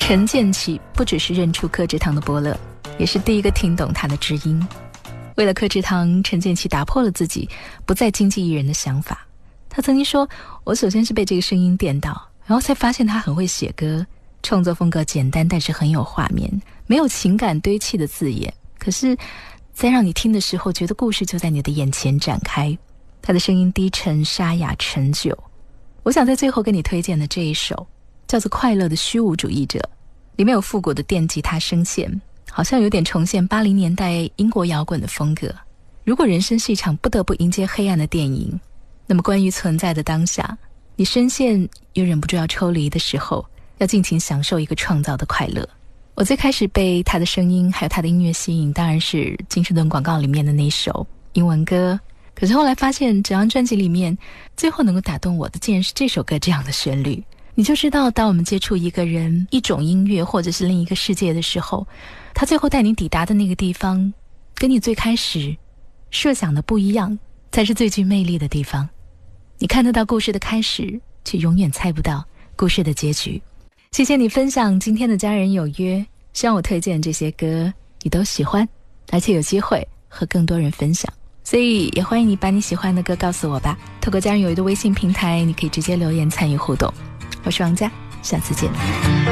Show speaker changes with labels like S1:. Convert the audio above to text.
S1: 陈建骐不只是认出柯志堂的伯乐，也是第一个听懂他的知音。为了柯志堂，陈建骐打破了自己不再经纪艺人的想法。他曾经说，我首先是被这个声音电到，然后才发现他很会写歌，创作风格简单，但是很有画面，没有情感堆砌的字眼，可是在让你听的时候，觉得故事就在你的眼前展开。他的声音低沉沙哑陈旧。我想在最后跟你推荐的这一首叫做《快乐的虚无主义者》，里面有复古的电吉他声线，好像有点重现80年代英国摇滚的风格。如果人生是一场不得不迎接黑暗的电影，那么关于存在的当下，你深陷又忍不住要抽离的时候，要尽情享受一个创造的快乐。我最开始被他的声音还有他的音乐吸引，当然是金士顿广告里面的那首英文歌。可是后来发现，整张专辑里面最后能够打动我的竟然是这首歌这样的旋律。你就知道，当我们接触一个人、一种音乐或者是另一个世界的时候，他最后带你抵达的那个地方跟你最开始设想的不一样，才是最具魅力的地方。你看得到故事的开始，却永远猜不到故事的结局。谢谢你分享今天的家人有约，希望我推荐这些歌你都喜欢，而且有机会和更多人分享。所以也欢迎你把你喜欢的歌告诉我吧，透过家人有约的微信平台，你可以直接留言参与互动。我是王佳，下次见。